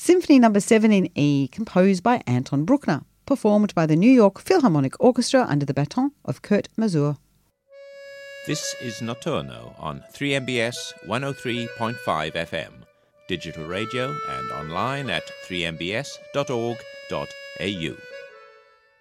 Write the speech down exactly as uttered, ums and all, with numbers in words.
Symphony Number seven in E, composed by Anton Bruckner, performed by the New York Philharmonic Orchestra under the baton of Kurt Masur. This is Notturno on three M B S one oh three point five F M, digital radio and online at three m b s dot org dot a u.